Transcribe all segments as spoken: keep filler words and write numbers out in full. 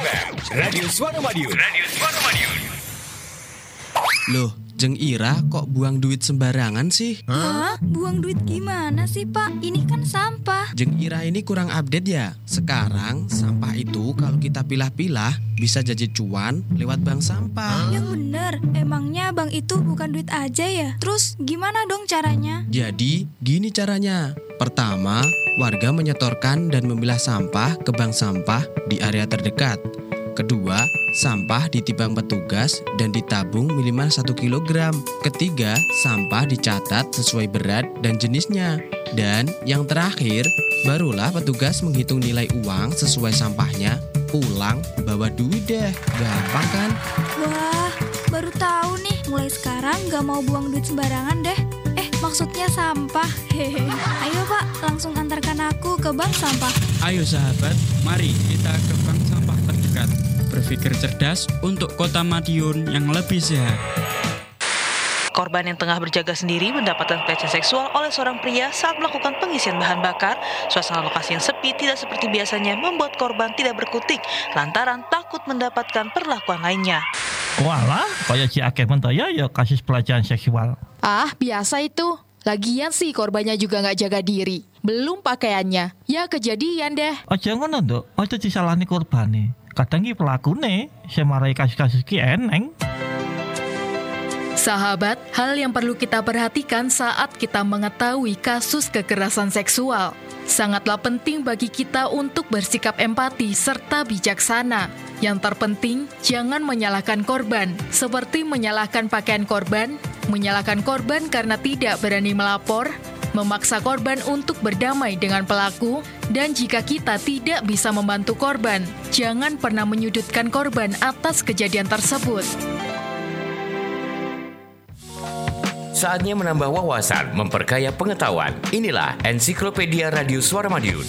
M, Radio Suara Madiun. Radio Suara Madiun. Loh, Jeng Ira kok buang duit sembarangan sih? Hah? Buang duit gimana sih, Pak? Ini kan sampah. Jeng Ira ini kurang update ya? Sekarang sampah itu kalau kita pilah-pilah bisa jadi cuan lewat bank sampah. Yang bener, emangnya bank itu bukan duit aja ya? Terus gimana dong caranya? Jadi gini caranya. Pertama, warga menyetorkan dan memilah sampah ke bank sampah di area terdekat. Kedua, sampah ditimbang petugas dan ditabung minimal satu kilogram. Ketiga, sampah dicatat sesuai berat dan jenisnya. Dan yang terakhir, barulah petugas menghitung nilai uang sesuai sampahnya. Pulang, bawa duit deh. Gampang kan? Wah, baru tahu nih. Mulai sekarang gak mau buang duit sembarangan deh. Eh, maksudnya sampah. Hehe. Ayo Pak, langsung antarkan aku ke bank sampah. Ayo sahabat, mari kita ke bank sampah terdekat. Berpikir cerdas untuk kota Madiun yang lebih sehat. Korban yang tengah berjaga sendiri mendapatkan pelecehan seksual oleh seorang pria saat melakukan pengisian bahan bakar. Suasana lokasi yang sepi tidak seperti biasanya membuat korban tidak berkutik lantaran takut mendapatkan perlakuan lainnya. Walah, kayak si akeh mentaya ya kasus pelecehan seksual. Ah, biasa itu. Lagian sih korbannya juga gak jaga diri. Belum pakaiannya. Ya kejadian deh. Aja ngono nduk, aja disalahni korbane. Kadang ki pelakune semarai kasus-kasus ki eneng. Sahabat, hal yang perlu kita perhatikan saat kita mengetahui kasus kekerasan seksual. Sangatlah penting bagi kita untuk bersikap empati serta bijaksana. Yang terpenting, jangan menyalahkan korban, seperti menyalahkan pakaian korban, menyalahkan korban karena tidak berani melapor, memaksa korban untuk berdamai dengan pelaku, dan jika kita tidak bisa membantu korban, jangan pernah menyudutkan korban atas kejadian tersebut. Saatnya menambah wawasan, memperkaya pengetahuan. Inilah Ensiklopedia Radio Suara Madiun.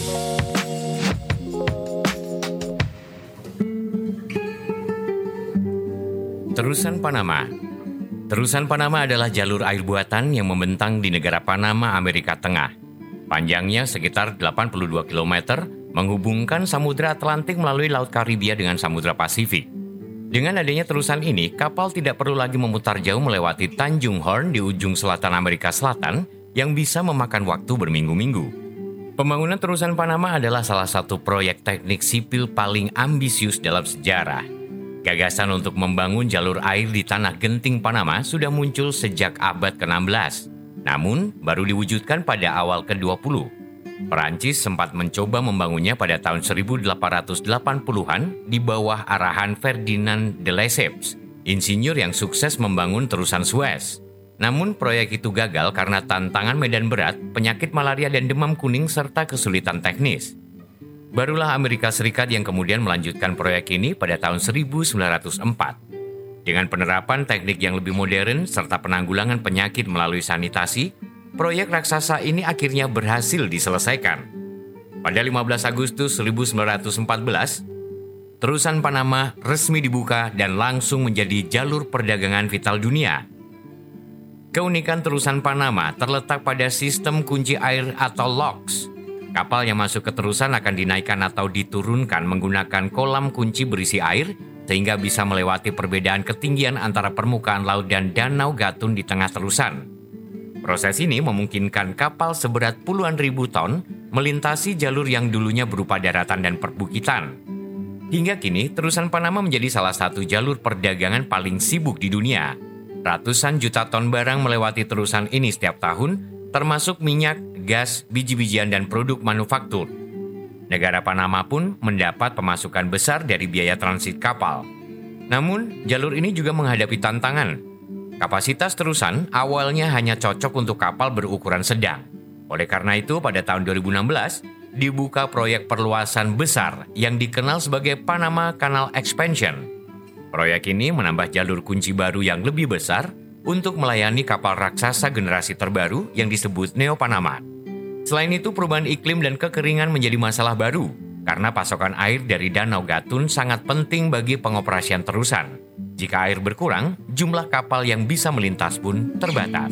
Terusan Panama. Terusan Panama adalah jalur air buatan yang membentang di negara Panama, Amerika Tengah. Panjangnya sekitar delapan puluh dua kilometer, menghubungkan Samudra Atlantik melalui Laut Karibia dengan Samudra Pasifik. Dengan adanya terusan ini, kapal tidak perlu lagi memutar jauh melewati Tanjung Horn di ujung selatan Amerika Selatan yang bisa memakan waktu berminggu-minggu. Pembangunan terusan Panama adalah salah satu proyek teknik sipil paling ambisius dalam sejarah. Gagasan untuk membangun jalur air di tanah genting Panama sudah muncul sejak abad ke enam belas, namun baru diwujudkan pada awal ke dua puluh. Perancis sempat mencoba membangunnya pada tahun seribu delapan ratus delapan puluhan di bawah arahan Ferdinand de Lesseps, insinyur yang sukses membangun terusan Suez. Namun proyek itu gagal karena tantangan medan berat, penyakit malaria dan demam kuning serta kesulitan teknis. Barulah Amerika Serikat yang kemudian melanjutkan proyek ini pada tahun seribu sembilan ratus empat. Dengan penerapan teknik yang lebih modern serta penanggulangan penyakit melalui sanitasi, proyek raksasa ini akhirnya berhasil diselesaikan. Pada lima belas Agustus seribu sembilan ratus empat belas, terusan Panama resmi dibuka dan langsung menjadi jalur perdagangan vital dunia. Keunikan terusan Panama terletak pada sistem kunci air atau locks. Kapal yang masuk ke terusan akan dinaikkan atau diturunkan menggunakan kolam kunci berisi air sehingga bisa melewati perbedaan ketinggian antara permukaan laut dan danau Gatun di tengah terusan. Proses ini memungkinkan kapal seberat puluhan ribu ton melintasi jalur yang dulunya berupa daratan dan perbukitan. Hingga kini, terusan Panama menjadi salah satu jalur perdagangan paling sibuk di dunia. Ratusan juta ton barang melewati terusan ini setiap tahun, termasuk minyak, gas, biji-bijian, dan produk manufaktur. Negara Panama pun mendapat pemasukan besar dari biaya transit kapal. Namun, jalur ini juga menghadapi tantangan. Kapasitas terusan awalnya hanya cocok untuk kapal berukuran sedang. Oleh karena itu, pada tahun dua ribu enam belas, dibuka proyek perluasan besar yang dikenal sebagai Panama Canal Expansion. Proyek ini menambah jalur kunci baru yang lebih besar untuk melayani kapal raksasa generasi terbaru yang disebut Neo Panama. Selain itu, perubahan iklim dan kekeringan menjadi masalah baru, karena pasokan air dari Danau Gatun sangat penting bagi pengoperasian terusan. Jika air berkurang, jumlah kapal yang bisa melintas pun terbatas.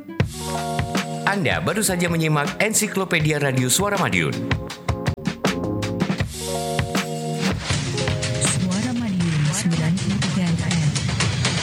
Anda baru saja menyimak Ensiklopedia Radio Suara Madiun. sembilan puluh tiga F M.